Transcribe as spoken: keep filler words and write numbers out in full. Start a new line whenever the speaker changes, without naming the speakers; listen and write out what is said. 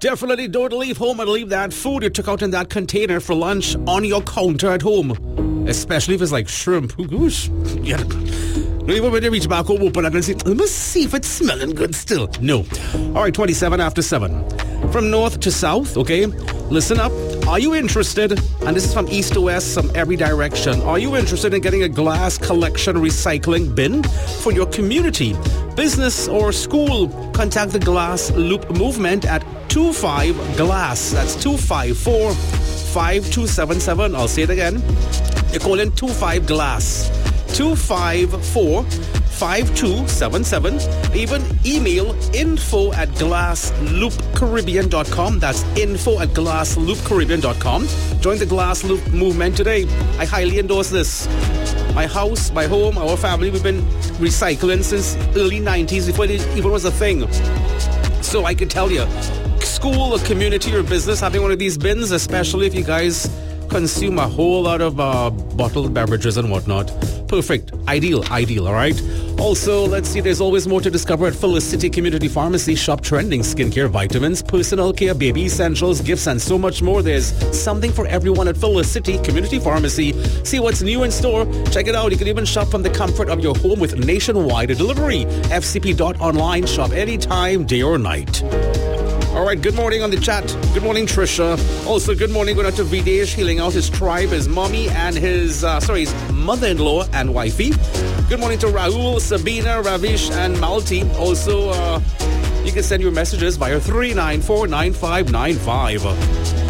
Definitely don't leave home and leave that food you took out in that container for lunch on your counter at home. Especially if it's like shrimp. Oh, gosh. Yeah. Don't even when you reach back home, open up and say, let me see if it's smelling good still. No. All right, twenty-seven after seven. From north to south, okay? Listen up. Are you interested, and this is from east to west, from every direction, are you interested in getting a glass collection recycling bin for your community, business, or school? Contact the Glass Loop Movement at two five glass. That's two five four, five two seven seven. I'll say it again. You call in two five glass. two five four, five two seven seven. Even email info at glass loop caribbean dot com. That's info at glass loop caribbean dot com. Join the Glass Loop movement today. I highly endorse this. My house, my home, our family, we've been recycling since early nineties, before it even was a thing. So I can tell you, school or community or business having one of these bins, especially if you guys consume a whole lot of uh, bottled beverages and whatnot. Perfect. Ideal. Ideal. All right. Also, let's see. There's always more to discover at Felicity Community Pharmacy. Shop trending skincare, vitamins, personal care, baby essentials, gifts, and so much more. There's something for everyone at Felicity Community Pharmacy. See what's new in store. Check it out. You can even shop from the comfort of your home with nationwide delivery. F C P dot online. Shop anytime, day or night. All right, good morning on the chat. Good morning, Trisha. Also, good morning going out to Videsh, healing out his tribe, his mommy and his, uh, sorry, his mother-in-law and wifey. Good morning to Rahul, Sabina, Ravish, and Malti. Also, uh, you can send your messages via three nine four, nine five nine five.